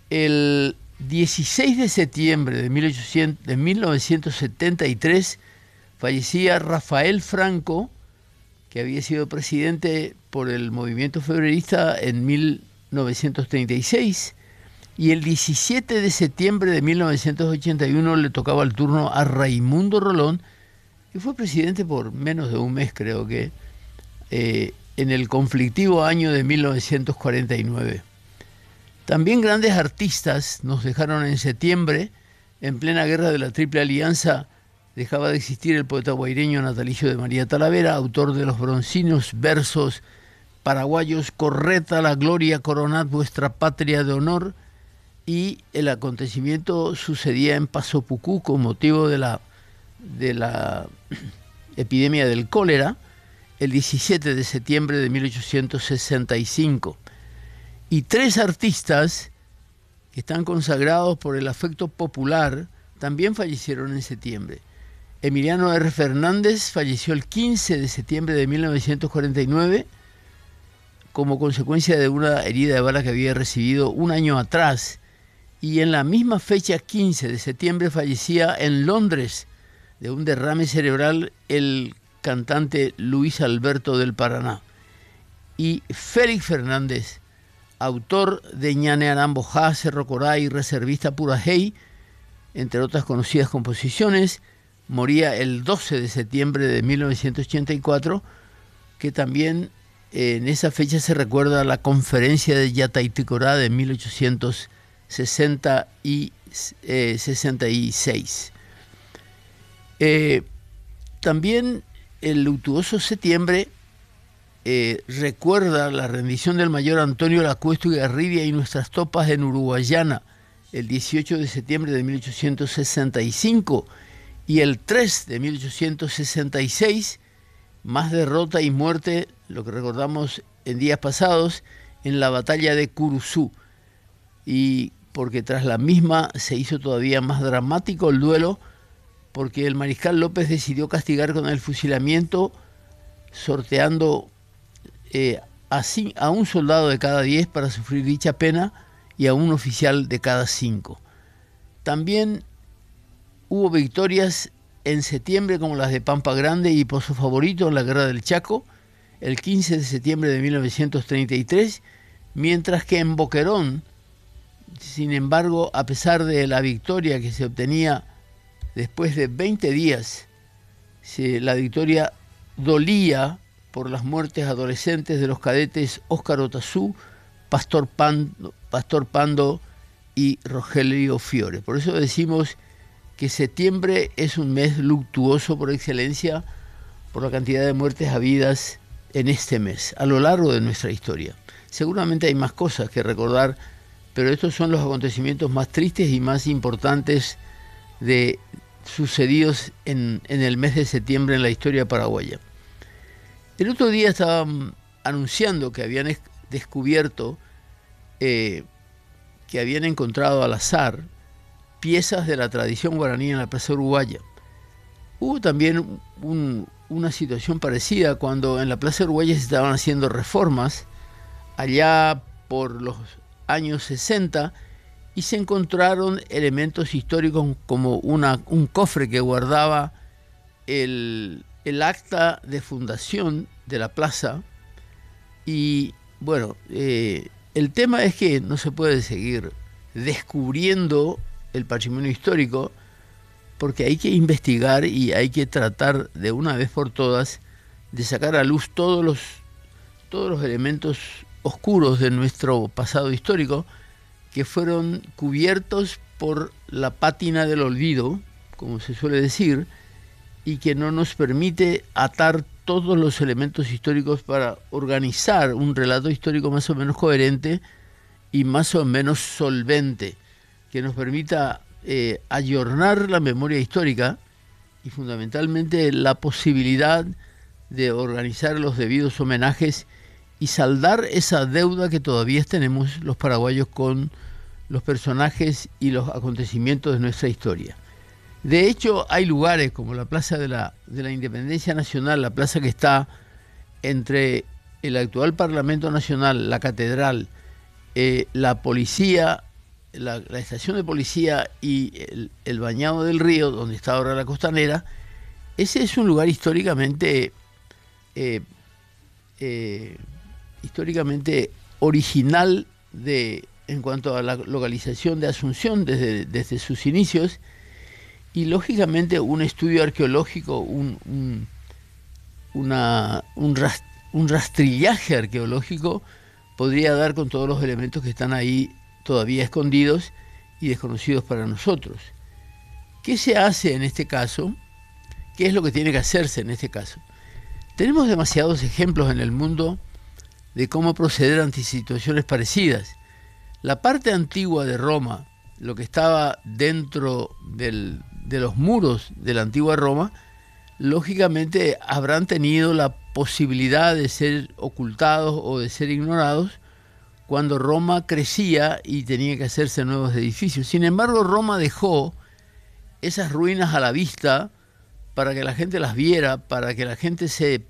El 16 de septiembre de 1973 fallecía Rafael Franco, que había sido presidente por el movimiento febrerista en 1936, y el 17 de septiembre de 1981 le tocaba el turno a Raimundo Rolón, que fue presidente por menos de un mes, creo que, en el conflictivo año de 1949. También grandes artistas nos dejaron en septiembre. En plena guerra de la Triple Alianza dejaba de existir el poeta guaireño natalicio de María Talavera, autor de los broncinos versos paraguayos Correta la gloria, coronad vuestra patria de honor, y el acontecimiento sucedía en Paso Pucú con motivo de la epidemia del cólera el 17 de septiembre de 1865. Y tres artistas que están consagrados por el afecto popular también fallecieron en septiembre. Emiliano R. Fernández falleció el 15 de septiembre de 1949 como consecuencia de una herida de bala que había recibido un año atrás. Y en la misma fecha, 15 de septiembre, fallecía en Londres de un derrame cerebral el cantante Luis Alberto del Paraná. Y Félix Fernández, autor de Ñane Arambojá, Cerro Coray, Reservista Purajey, entre otras conocidas composiciones, moría el 12 de septiembre de 1984, que también en esa fecha se recuerda la conferencia de Yatayticorá de 1866. También el luctuoso septiembre recuerda la rendición del mayor Antonio Lacuesto y Garridia y nuestras tropas en Uruguayana el 18 de septiembre de 1865, y el 3 de 1866, más derrota y muerte, lo que recordamos en días pasados, en la batalla de Curuzú, y porque tras la misma se hizo todavía más dramático el duelo, porque el mariscal López decidió castigar con el fusilamiento, sorteando a un soldado de cada 10 para sufrir dicha pena y a un oficial de cada 5. También hubo victorias en septiembre como las de Pampa Grande y Pozo Favorito en la Guerra del Chaco, el 15 de septiembre de 1933, mientras que en Boquerón, sin embargo, a pesar de la victoria que se obtenía después de 20 días, la victoria dolía por las muertes adolescentes de los cadetes Óscar Otazú, Pastor Pando y Rogelio Fiore. Por eso decimos que septiembre es un mes luctuoso por excelencia por la cantidad de muertes habidas en este mes, a lo largo de nuestra historia. Seguramente hay más cosas que recordar, pero estos son los acontecimientos más tristes y más importantes sucedidos en el mes de septiembre en la historia paraguaya. El otro día estaban anunciando que habían descubierto, que habían encontrado al azar piezas de la tradición guaraní en la Plaza Uruguaya. Hubo también una situación parecida cuando en la Plaza Uruguaya se estaban haciendo reformas allá por los años 60, y se encontraron elementos históricos como un cofre que guardaba el acta de fundación de la plaza. Y bueno, el tema es que no se puede seguir descubriendo el patrimonio histórico, porque hay que investigar y hay que tratar de una vez por todas de sacar a luz todos los elementos oscuros de nuestro pasado histórico que fueron cubiertos por la pátina del olvido, como se suele decir, y que no nos permite atar todos los elementos históricos para organizar un relato histórico más o menos coherente y más o menos solvente, que nos permita ayornar la memoria histórica y fundamentalmente la posibilidad de organizar los debidos homenajes y saldar esa deuda que todavía tenemos los paraguayos con los personajes y los acontecimientos de nuestra historia. De hecho, hay lugares como la Plaza de la Independencia Nacional, la plaza que está entre el actual Parlamento Nacional, la Catedral, la Policía la estación de policía y el bañado del río, donde está ahora la costanera, ese es un lugar eh, históricamente original en cuanto a la localización de Asunción desde sus inicios, y lógicamente un estudio arqueológico, un rastrillaje arqueológico podría dar con todos los elementos que están ahí todavía escondidos y desconocidos para nosotros. ¿Qué se hace en este caso? ¿Qué es lo que tiene que hacerse en este caso? Tenemos demasiados ejemplos en el mundo de cómo proceder ante situaciones parecidas. La parte antigua de Roma, lo que estaba dentro de los muros de la antigua Roma, lógicamente habrán tenido la posibilidad de ser ocultados o de ser ignorados cuando Roma crecía y tenía que hacerse nuevos edificios. Sin embargo, Roma dejó esas ruinas a la vista para que la gente las viera, para que la gente se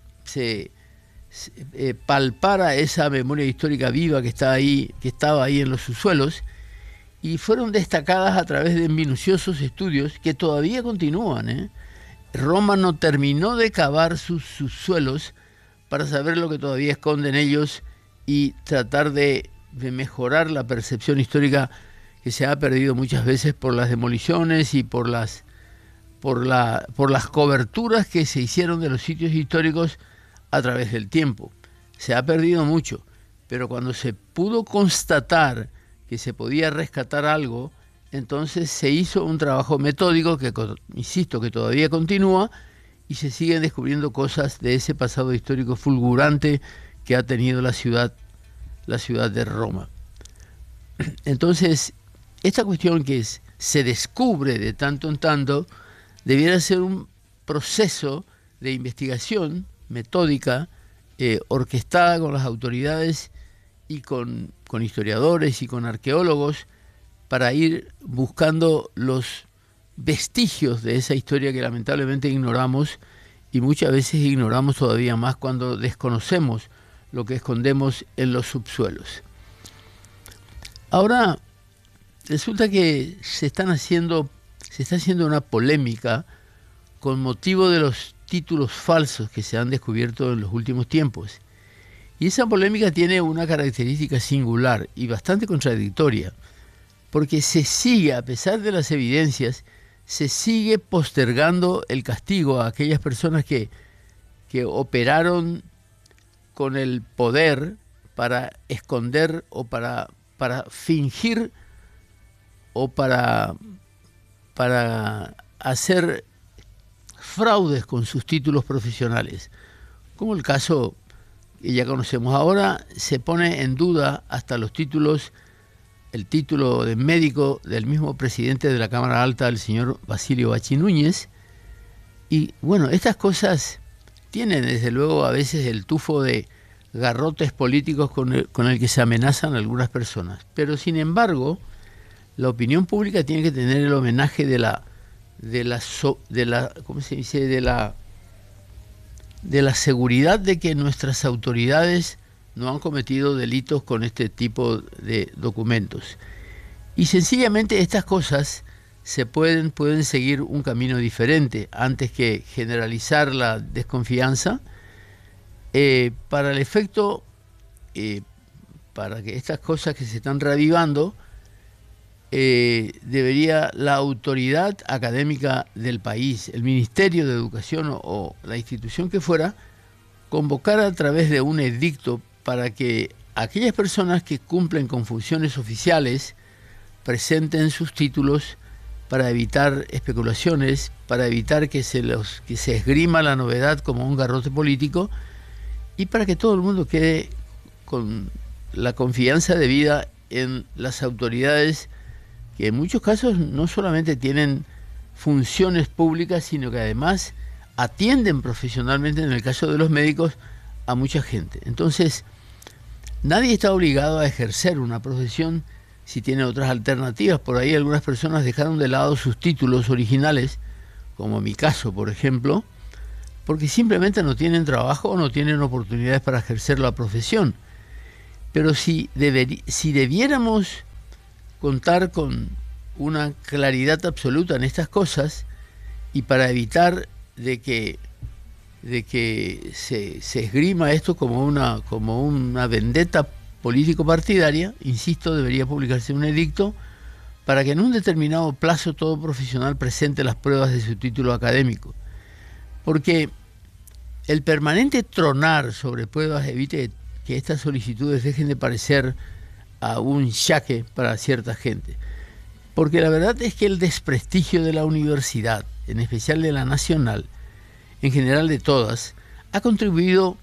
palpara esa memoria histórica viva que estaba ahí en los subsuelos, y fueron destacadas a través de minuciosos estudios que todavía continúan. Roma no terminó de cavar sus subsuelos para saber lo que todavía esconden ellos y tratar de mejorar la percepción histórica que se ha perdido muchas veces por las demoliciones y por las coberturas que se hicieron de los sitios históricos a través del tiempo. Se ha perdido mucho, pero cuando se pudo constatar que se podía rescatar algo, entonces se hizo un trabajo metódico que, insisto, que todavía continúa, y se siguen descubriendo cosas de ese pasado histórico fulgurante que ha tenido la ciudad de Roma. Entonces, esta cuestión que se descubre de tanto en tanto debiera ser un proceso de investigación metódica, orquestada con las autoridades y con historiadores y con arqueólogos, para ir buscando los vestigios de esa historia que lamentablemente ignoramos, y muchas veces ignoramos todavía más cuando desconocemos lo que escondemos en los subsuelos. Ahora, resulta que se está haciendo una polémica con motivo de los títulos falsos que se han descubierto en los últimos tiempos. Y esa polémica tiene una característica singular y bastante contradictoria, porque se sigue, a pesar de las evidencias, se sigue postergando el castigo a aquellas personas que operaron con el poder para esconder o para fingir o para hacer fraudes con sus títulos profesionales. Como el caso que ya conocemos ahora, se pone en duda hasta el título de médico del mismo presidente de la Cámara Alta, el señor Basilio Bachi Núñez. Y bueno, estas cosas tienen desde luego a veces el tufo de garrotes políticos con el que se amenazan algunas personas. Pero sin embargo, la opinión pública tiene que tener el homenaje de la ¿cómo se dice? de la seguridad de que nuestras autoridades no han cometido delitos con este tipo de documentos. Y sencillamente estas cosas pueden seguir un camino diferente antes que generalizar la desconfianza, para el efecto, para que estas cosas que se están reavivando, debería la autoridad académica del país, el Ministerio de Educación o la institución que fuera, convocar a través de un edicto para que aquellas personas que cumplen con funciones oficiales presenten sus títulos para evitar especulaciones, para evitar que se esgrima la novedad como un garrote político, y para que todo el mundo quede con la confianza debida en las autoridades, que en muchos casos no solamente tienen funciones públicas, sino que además atienden profesionalmente, en el caso de los médicos, a mucha gente. Entonces, nadie está obligado a ejercer una profesión si tiene otras alternativas. Por ahí algunas personas dejaron de lado sus títulos originales, como mi caso, por ejemplo, porque simplemente no tienen trabajo o no tienen oportunidades para ejercer la profesión. Pero si debiéramos contar con una claridad absoluta en estas cosas y para evitar de que se esgrima esto como una vendetta político-partidaria, insisto, debería publicarse un edicto para que en un determinado plazo todo profesional presente las pruebas de su título académico. Porque el permanente tronar sobre pruebas evite que estas solicitudes dejen de parecer a un jaque para cierta gente. Porque la verdad es que el desprestigio de la universidad, en especial de la nacional, en general de todas, ha contribuido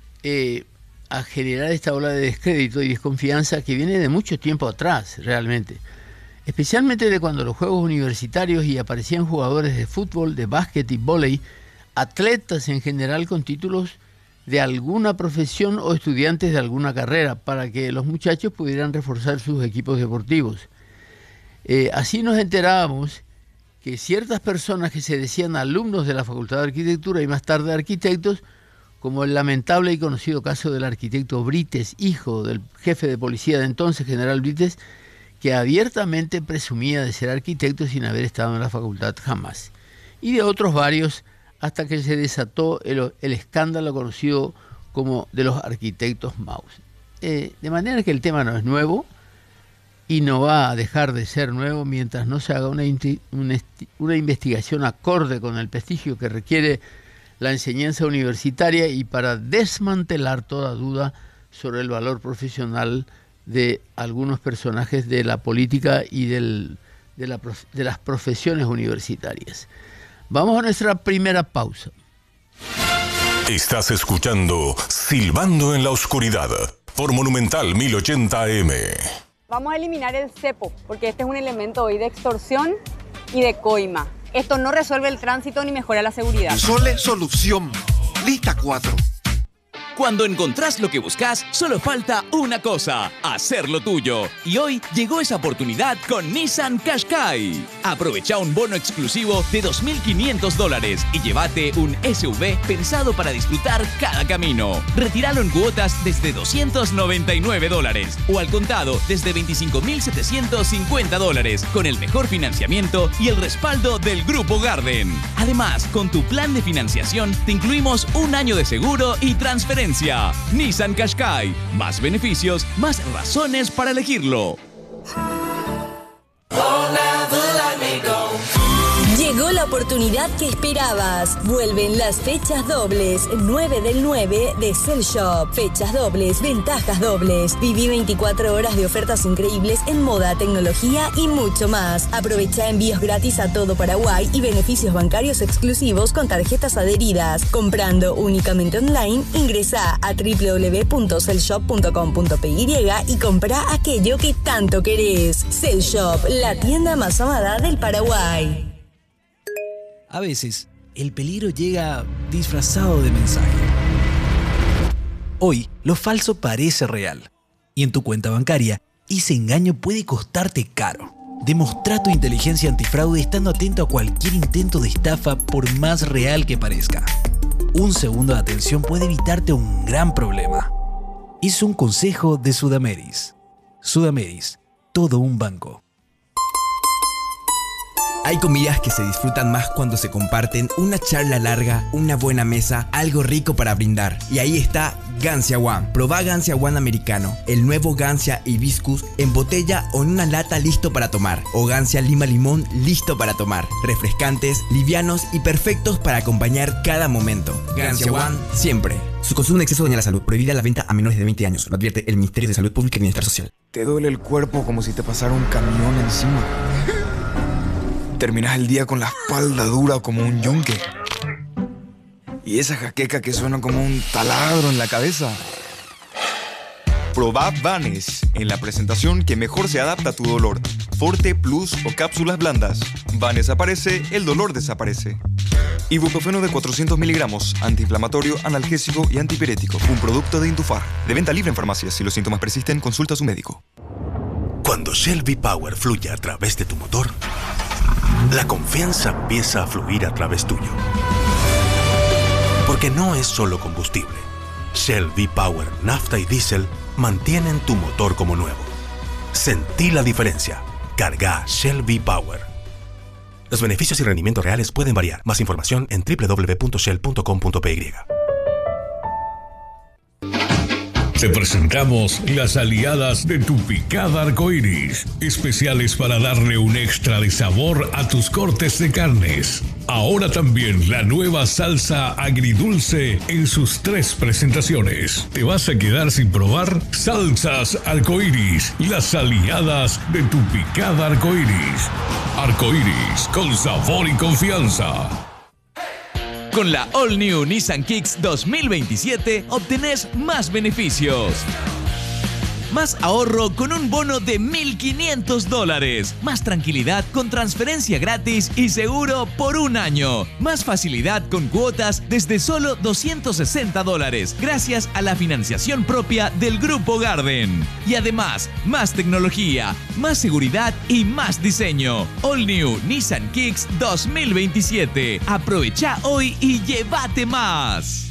a generar esta ola de descrédito y desconfianza que viene de mucho tiempo atrás, realmente. Especialmente de cuando los juegos universitarios y aparecían jugadores de fútbol, de básquet y vóley, atletas en general con títulos de alguna profesión o estudiantes de alguna carrera, para que los muchachos pudieran reforzar sus equipos deportivos. Así nos enterábamos que ciertas personas que se decían alumnos de la Facultad de Arquitectura y más tarde arquitectos, como el lamentable y conocido caso del arquitecto Brites, hijo del jefe de policía de entonces, general Brites, que abiertamente presumía de ser arquitecto sin haber estado en la facultad jamás, y de otros varios, hasta que se desató el escándalo conocido como de los arquitectos Maus. De manera que el tema no es nuevo, y no va a dejar de ser nuevo mientras no se haga una investigación acorde con el prestigio que requiere la enseñanza universitaria y para desmantelar toda duda sobre el valor profesional de algunos personajes de la política y de las profesiones universitarias. Vamos a nuestra primera pausa. Estás escuchando Silbando en la Oscuridad por Monumental 1080 AM. Vamos a eliminar el cepo, porque este es un elemento hoy de extorsión y de coima. Esto no resuelve el tránsito ni mejora la seguridad. Sole Solución. Lista 4. Cuando encontrás lo que buscas, solo falta una cosa: hacerlo tuyo. Y hoy llegó esa oportunidad con Nissan Qashqai. Aprovecha un bono exclusivo de $2.500 y llévate un SUV pensado para disfrutar cada camino. Retíralo en cuotas desde $299 o al contado desde $25.750 con el mejor financiamiento y el respaldo del Grupo Garden. Además, con tu plan de financiación te incluimos un año de seguro y transferencia. Nissan Qashqai. Más beneficios, más razones para elegirlo. Llegó la oportunidad que esperabas. Vuelven las fechas dobles, 9 del 9 de Cell Shop. Fechas dobles, ventajas dobles. Viví 24 horas de ofertas increíbles en moda, tecnología y mucho más. Aprovecha envíos gratis a todo Paraguay y beneficios bancarios exclusivos con tarjetas adheridas. Comprando únicamente online, ingresa a www.cellshop.com.py y compra aquello que tanto querés. Cell Shop, la tienda más amada del Paraguay. A veces, el peligro llega disfrazado de mensaje. Hoy, lo falso parece real. Y en tu cuenta bancaria, ese engaño puede costarte caro. Demostrá tu inteligencia antifraude estando atento a cualquier intento de estafa, por más real que parezca. Un segundo de atención puede evitarte un gran problema. Es un consejo de Sudameris. Sudameris, todo un banco. Hay comidas que se disfrutan más cuando se comparten, una charla larga, una buena mesa, algo rico para brindar. Y ahí está Gancia One. Probá Gancia One americano, el nuevo Gancia Hibiscus en botella o en una lata listo para tomar. O Gancia Lima Limón listo para tomar. Refrescantes, livianos y perfectos para acompañar cada momento. Gancia One siempre. Su consumo en exceso daña la salud. Prohibida la venta a menores de 20 años. Lo advierte el Ministerio de Salud Pública y Bienestar Social. Te duele el cuerpo como si te pasara un camión encima. Terminas el día con la espalda dura como un yunque. Y esa jaqueca que suena como un taladro en la cabeza. Probá Vanes en la presentación que mejor se adapta a tu dolor. Forte, Plus o cápsulas blandas. Vanes aparece, el dolor desaparece. Ibuprofeno de 400 miligramos, antiinflamatorio, analgésico y antipirético. Un producto de Indufar. De venta libre en farmacias. Si los síntomas persisten, consulta a su médico. Cuando Shell V-Power fluye a través de tu motor, la confianza empieza a fluir a través tuyo. Porque no es solo combustible. Shell V-Power, nafta y diésel mantienen tu motor como nuevo. Sentí la diferencia. Carga Shell V-Power. Los beneficios y rendimientos reales pueden variar. Más información en www.shell.com.py. Te presentamos las aliadas de tu picada arcoíris, especiales para darle un extra de sabor a tus cortes de carnes. Ahora también la nueva salsa agridulce en sus 3 presentaciones. ¿Te vas a quedar sin probar? Salsas arcoíris, las aliadas de tu picada arcoíris. Arcoíris, con sabor y confianza. Con la All New Nissan Kicks 2027 obtenés más beneficios. Más ahorro con un bono de $1.500. Más tranquilidad con transferencia gratis y seguro por 1 año. Más facilidad con cuotas desde solo $260 gracias a la financiación propia del Grupo Garden. Y además, más tecnología, más seguridad y más diseño. All New Nissan Kicks 2027. Aprovecha hoy y llévate más.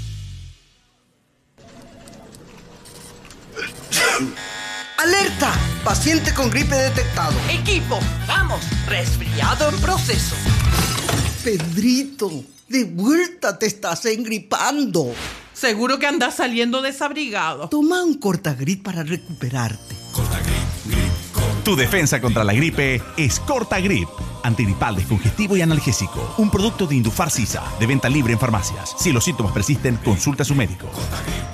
¡Alerta! Paciente con gripe detectado. Equipo, vamos, resfriado en proceso. Pedrito, de vuelta te estás engripando. Seguro que andas saliendo desabrigado. Toma un Cortagrip para recuperarte. Tu defensa contra la gripe es Cortagrip. Antigripal, descongestivo y analgésico. Un producto de Indufar Sisa, de venta libre en farmacias. Si los síntomas persisten, consulta a su médico.